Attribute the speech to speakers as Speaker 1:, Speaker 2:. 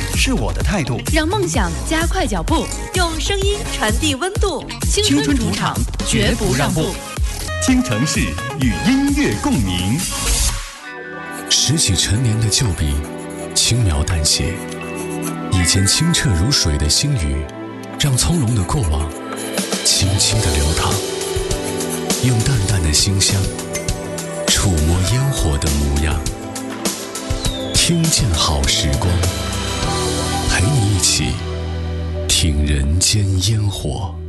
Speaker 1: 是我的态度，
Speaker 2: 让梦想加快脚步，
Speaker 3: 用声音传递温度。
Speaker 2: 青春主场，绝不让步。
Speaker 1: 京城市与音乐共鸣。
Speaker 4: 拾起陈年的旧笔，轻描淡写，以前清澈如水的星宇，让从容的过往轻轻地流淌，用淡淡的馨香触摸烟火的模样，听见好时光，陪你一起听人间烟火。